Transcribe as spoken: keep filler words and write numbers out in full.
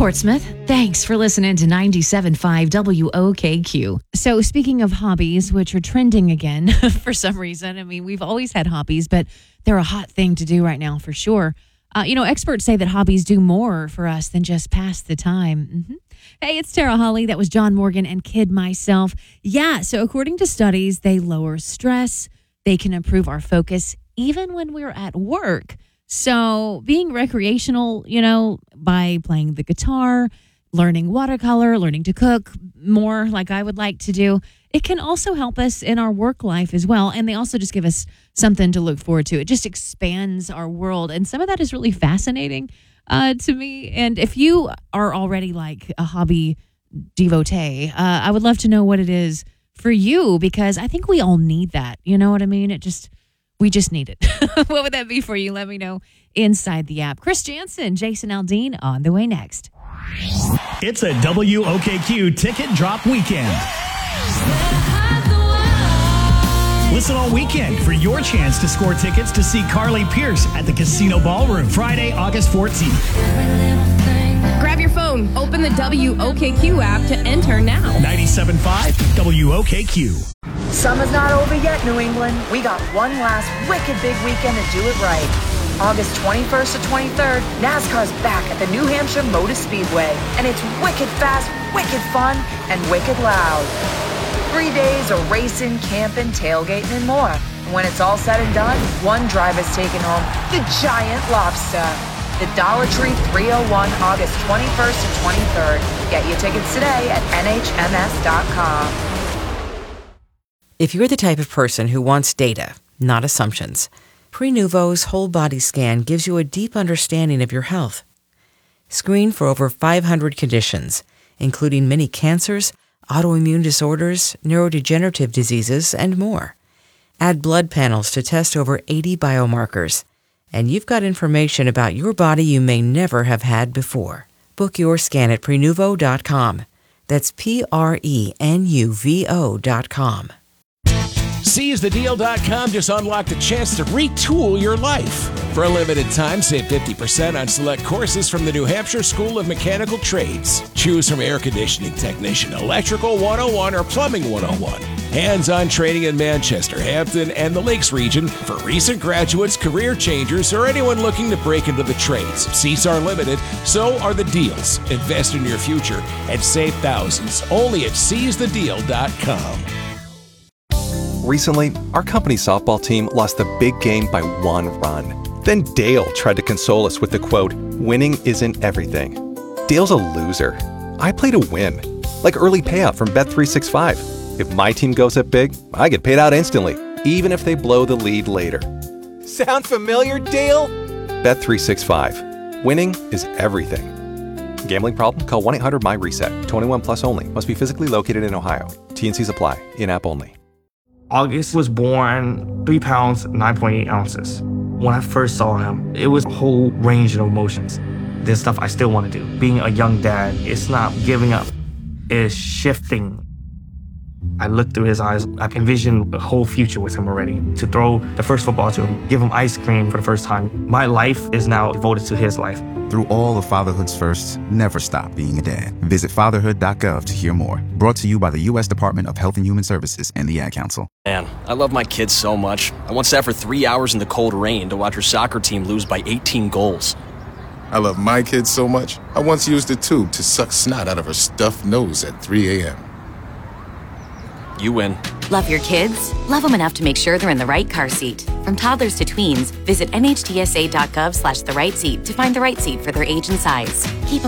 Portsmouth. Thanks for listening to ninety-seven point five W O K Q. So speaking of hobbies, which are trending again for some reason, I mean, we've always had hobbies, but they're a hot thing to do right now for sure. Uh, you know, experts say that hobbies do more for us than just pass the time. Mm-hmm. Hey, it's Tara Holly. That was John Morgan and Kid Myself. Yeah, so according to studies, they lower stress. They can improve our focus even when we're at work. So being recreational, you know, by playing the guitar, learning watercolor, learning to cook more like I would like to do, it can also help us in our work life as well. And they also just give us something to look forward to. It just expands our world. And some of that is really fascinating uh, to me. And if you are already like a hobby devotee, uh, I would love to know what it is for you, because I think we all need that. You know what I mean? It just... We just need it. What would that be for you? Let me know inside the app. Chris Jansen, Jason Aldean on the way next. It's a W O K Q ticket drop weekend. Listen all weekend for your chance to score tickets to see Carly Pierce at the Casino Ballroom Friday, August fourteenth. Grab your phone, open the W O K Q app to enter now. ninety-seven point five W O K Q. Summer's not over yet, New England. We got one last wicked big weekend to do it right. August twenty-first to twenty-third, NASCAR's back at the New Hampshire Motor Speedway. And it's wicked fast, wicked fun, and wicked loud. Three days of racing, camping, tailgating, and more. And when it's all said and done, one driver's taking home the giant lobster. The Dollar Tree three oh one, August twenty-first to twenty-third. Get your tickets today at N H M S dot com. If you're the type of person who wants data, not assumptions, Prenuvo's whole body scan gives you a deep understanding of your health. Screen for over five hundred conditions, including many cancers, autoimmune disorders, neurodegenerative diseases, and more. Add blood panels to test over eighty biomarkers, and you've got information about your body you may never have had before. Book your scan at Prenuvo dot com. That's P R E N U V O dot com. Seize the deal dot com just unlocked a chance to retool your life. For a limited time, save fifty percent on select courses from the New Hampshire School of Mechanical Trades. Choose from air conditioning technician, electrical one oh one, or plumbing one oh one. Hands-on training in Manchester, Hampton, and the Lakes region for recent graduates, career changers, or anyone looking to break into the trades. Seats are limited, so are the deals. Invest in your future and save thousands only at Seize the Deal dot com. Recently, our company softball team lost the big game by one run. Then Dale tried to console us with the quote, "Winning isn't everything." Dale's a loser. I play to win. Like early payout from Bet three sixty-five. If my team goes up big, I get paid out instantly, even if they blow the lead later. Sound familiar, Dale? Bet three sixty-five. Winning is everything. Gambling problem? Call one eight hundred M Y reset. twenty-one plus only. Must be physically located in Ohio. T N Cs apply. In-app only. August was born three pounds, nine point eight ounces. When I first saw him, it was a whole range of emotions. There's stuff I still want to do. Being a young dad, it's not giving up. It's shifting. I looked through his eyes. I envisioned a whole future with him already. To throw the first football to him, give him ice cream for the first time. My life is now devoted to his life. Through all of fatherhood's firsts, never stop being a dad. Visit fatherhood dot gov to hear more. Brought to you by the U S Department of Health and Human Services and the Ad Council. Man, I love my kids so much. I once sat for three hours in the cold rain to watch her soccer team lose by eighteen goals. I love my kids so much, I once used a tube to suck snot out of her stuffed nose at three a.m. You win. Love your kids? Love them enough to make sure they're in the right car seat. From toddlers to tweens, visit N H T S A dot gov slash the right seat to find the right seat for their age and size. Keep